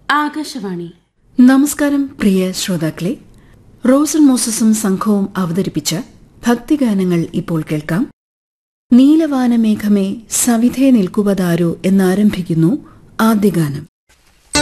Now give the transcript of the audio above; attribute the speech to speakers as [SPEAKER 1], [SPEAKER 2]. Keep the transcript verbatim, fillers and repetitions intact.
[SPEAKER 1] ആകാശവാണി.
[SPEAKER 2] നമസ്കാരം പ്രിയ ശ്രോതാക്കളെ. റോസൻ മോസസും സംഘവും അവതരിപ്പിച്ച ഭക്തിഗാനങ്ങൾ ഇപ്പോൾ കേൾക്കാം. നീലവാനമേഘമേ സവിധേ നിൽക്കുവതാരോ എന്നാരംഭിക്കുന്നു ആദ്യ ഗാനം.